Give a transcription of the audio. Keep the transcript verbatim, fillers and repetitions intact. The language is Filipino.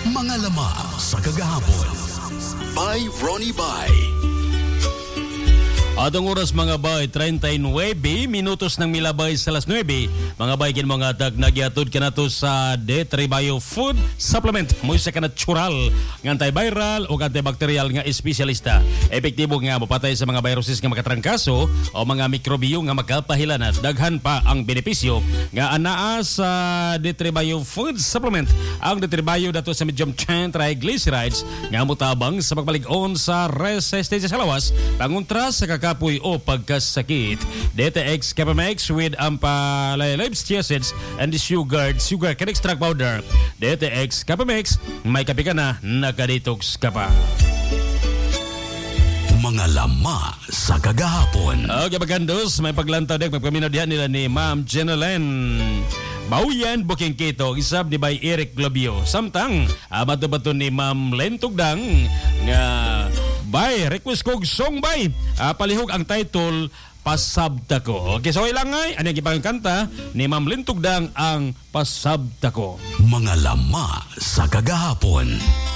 Mga lama sa kagahapon. By Ronnie Bay. Atong oras mga bay, thirty-nine minutos ng milabay sa alas nine. Mga bay, kin mga tag nagyatod ka na to sa Detribio Food Supplement. Muy sa ka natural, ng antiviral o antibacterial nga espesyalista. Epektibo nga mapatay sa mga viruses nga makatrangkaso o mga mikrobiyo nga magkapahilan at daghan pa ang benepisyo nga anaa sa Detribio Food Supplement. Ang Detribio dato sa medium chain triglycerides nga mutabang sa pagbalig-on sa resistensya sa lawas, panguntras sa kapoy o pagkasakit. D T X Capamex with ampalilibes acids and the sugar sugar can extract powder. D T X Capamex, may kape ka na, nakadetox ka pa. Mga lama sa kagahapon. Okay, bagandos, may paglantaw dek magpaminaw diyan nila ni Ma'am Jenelen Bauyan Booking Kito, isab ni by Eric Globio. Samtang, amato-bato ni Ma'am Lentugdang nga bay, request kog song bay. Uh, palihog ang title, Pasabta Ko. Okay, so ilang ngay, ano yung ipangkanta ni Ma'am Lentugdang ang Pasabta Ko. Mga lama sa kagahapon.